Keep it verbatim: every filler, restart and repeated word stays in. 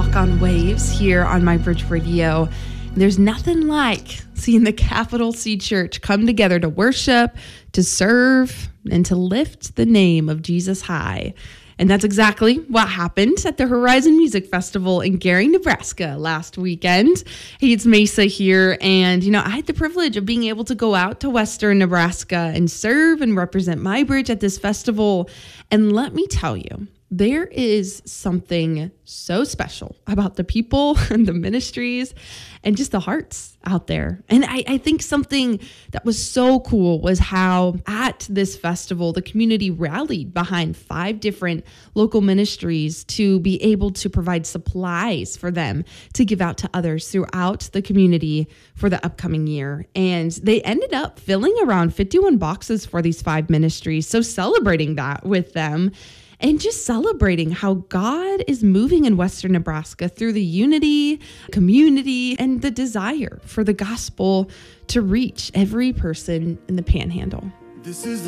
Rock on Waves here on My Bridge Radio. There's nothing like seeing the Capital C Church come together to worship, to serve, and to lift the name of Jesus high. And that's exactly what happened at the Horizon Music Festival in Gary, Nebraska last weekend. Hey, it's Mesa here. And, you know, I had the privilege of being able to go out to Western Nebraska and serve and represent My Bridge at this festival. And let me tell you, there is something so special about the people and the ministries and just the hearts out there. And I, I think something that was so cool was how at this festival, the community rallied behind five different local ministries to be able to provide supplies for them to give out to others throughout the community for the upcoming year. And they ended up filling around fifty-one boxes for these five ministries. So celebrating that with them. And just celebrating how God is moving in Western Nebraska through the unity, community, and the desire for the gospel to reach every person in the Panhandle. This is